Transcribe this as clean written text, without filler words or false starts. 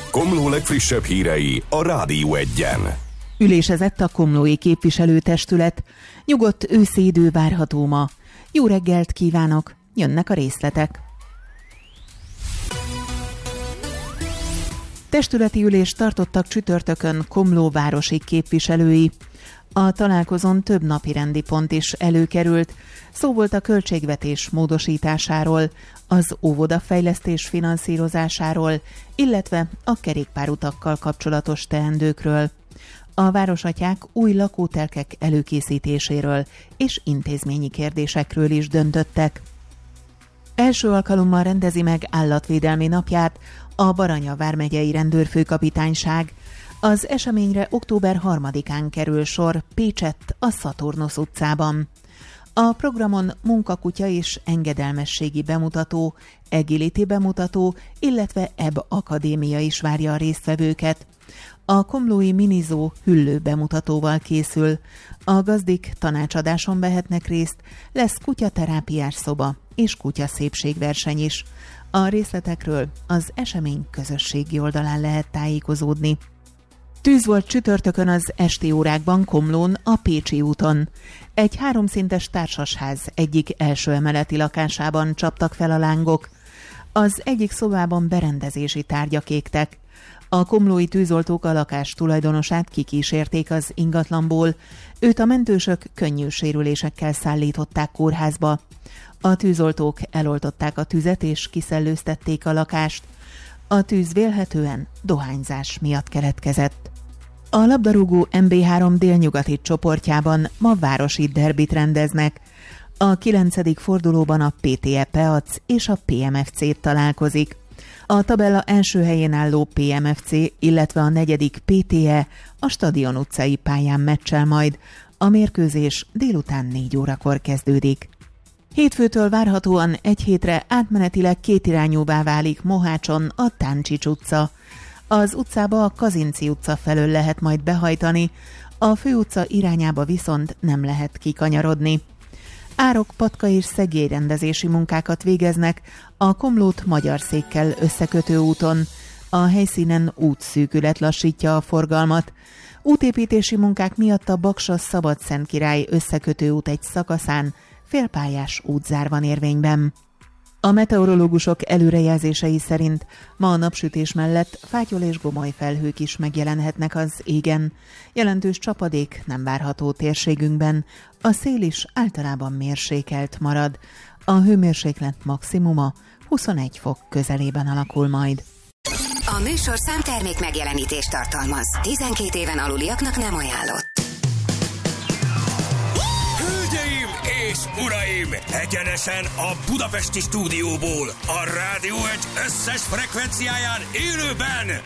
Komló legfrissebb hírei a Rádió Egyen. Ülésezett a komlói képviselőtestület. Nyugodt őszi idő várható ma. Jó reggelt kívánok, jönnek a részletek. Testületi ülést tartottak csütörtökön Komló városi képviselői. A találkozón több napirendi pont is előkerült. Szó volt a költségvetés módosításáról, az óvodafejlesztés finanszírozásáról, illetve a kerékpárutakkal kapcsolatos teendőkről. A városatyák új lakótelkek előkészítéséről és intézményi kérdésekről is döntöttek. Első alkalommal rendezi meg állatvédelmi napját a Baranya vármegyei rendőrfőkapitányság. Az eseményre október 3-án kerül sor Pécsett a Szaturnusz utcában. A programon munkakutya és engedelmességi bemutató, agility bemutató, illetve EB akadémia is várja a résztvevőket. A komlói minizó hüllő bemutatóval készül. A gazdik tanácsadáson vehetnek részt, lesz kutyaterápiás szoba és kutyaszépségverseny is. A részletekről az esemény közösségi oldalán lehet tájékozódni. Tűz volt csütörtökön az esti órákban Komlón, a Pécsi úton. Egy 3 szintes társasház egyik első emeleti lakásában csaptak fel a lángok. Az egyik szobában berendezési tárgyak égtek. A komlói tűzoltók a lakás tulajdonosát kikísérték az ingatlanból. Őt a mentősök könnyű sérülésekkel szállították kórházba. A tűzoltók eloltották a tüzet és kiszellőztették a lakást. A tűz vélhetően dohányzás miatt keletkezett. A labdarúgó MB3 délnyugati csoportjában ma városi derbit rendeznek. A 9. fordulóban a PTE Peac és a PMFC találkozik. A tabella első helyén álló PMFC, illetve a 4. PTE a Stadion utcai pályán meccsel majd. A mérkőzés délután 4 órakor kezdődik. Hétfőtől várhatóan egy hétre átmenetileg kétirányúvá válik Mohácson a Táncsics utca. Az utcába a Kazinczy utca felől lehet majd behajtani, a főutca irányába viszont nem lehet kikanyarodni. Árok, patka és szegélyrendezési munkákat végeznek a Komlót Magyarszékkel összekötő úton. A helyszínen útszűkület lassítja a forgalmat. Útépítési munkák miatt a Baksa-Szabadszentkirály összekötő út egy szakaszán félpályás útzár van érvényben. A meteorológusok előrejelzései szerint ma a napsütés mellett fátyol és gomoly felhők is megjelenhetnek az égen. Jelentős csapadék nem várható térségünkben, a szél is általában mérsékelt marad. A hőmérséklet maximuma 21 fok közelében alakul majd. A műsorszám termék megjelenítést tartalmaz. 12 éven aluliaknak nem ajánlott. És uraim, egyenesen a budapesti stúdióból, a Rádió Egy összes frekvenciáján élőben